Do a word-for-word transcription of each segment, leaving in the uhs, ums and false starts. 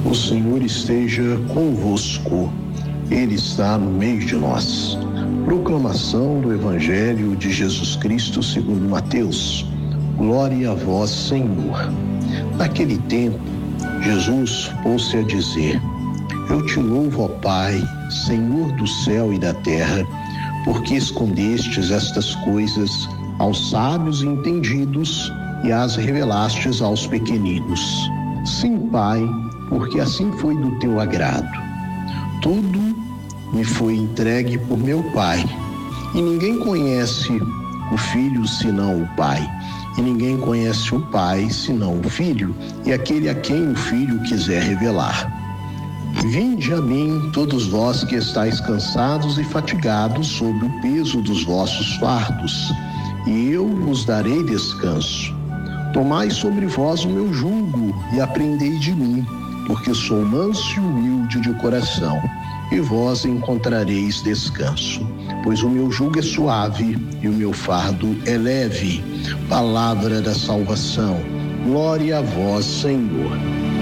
O Senhor esteja convosco, Ele está no meio de nós. Proclamação do Evangelho de Jesus Cristo segundo Mateus. Glória a vós, Senhor. Naquele tempo, Jesus pôs-se a dizer: Eu te louvo, ó Pai, Senhor do céu e da terra, porque escondestes estas coisas aos sábios e entendidos e as revelastes aos pequeninos. Sim, Pai, porque assim foi do teu agrado. Tudo me foi entregue por meu Pai, e ninguém conhece o Filho senão o Pai, e ninguém conhece o Pai senão o Filho, e aquele a quem o Filho quiser revelar. Vinde a mim, todos vós que estáis cansados e fatigados sob o peso dos vossos fardos, e eu vos darei descanso. Tomai sobre vós o meu jugo e aprendei de mim, porque sou manso e humilde de coração, e vós encontrareis descanso. Pois o meu jugo é suave e o meu fardo é leve. Palavra da salvação. Glória a vós, Senhor.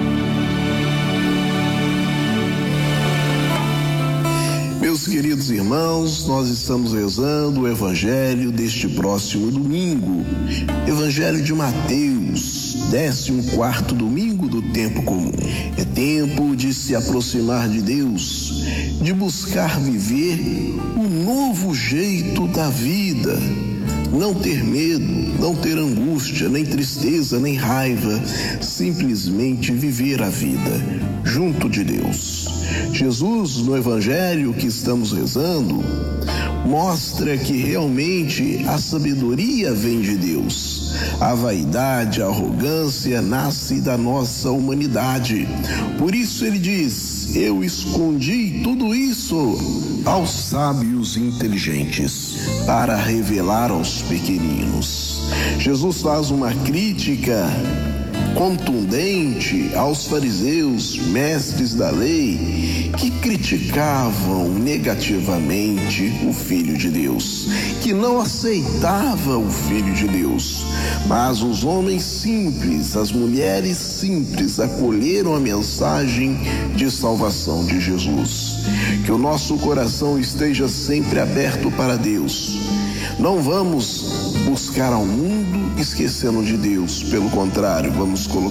Meus queridos irmãos, nós estamos rezando o Evangelho deste próximo domingo. Evangelho de Mateus, décimo quarto domingo do tempo comum. É tempo de se aproximar de Deus, de buscar viver um novo jeito da vida. Não ter medo, não ter angústia, nem tristeza, nem raiva, simplesmente viver a vida junto de Deus. Jesus, no Evangelho que estamos rezando, mostra que realmente a sabedoria vem de Deus. A vaidade, a arrogância nasce da nossa humanidade. Por isso ele diz: eu escondi tudo isso aos sábios e inteligentes, para revelar aos pequeninos. Jesus faz uma crítica contundente aos fariseus, mestres da lei, que criticavam negativamente o Filho de Deus, que não aceitava o Filho de Deus. Mas os homens simples, as mulheres simples, acolheram a mensagem de salvação de Jesus. Que o nosso coração esteja sempre aberto para Deus. Não vamos buscar ao mundo esquecendo de Deus, pelo contrário, vamos colocar